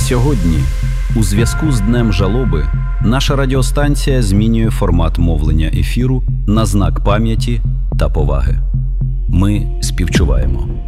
Сьогодні, у зв'язку з Днем жалоби, наша радіостанція змінює формат мовлення ефіру на знак пам'яті та поваги. Ми співчуваємо.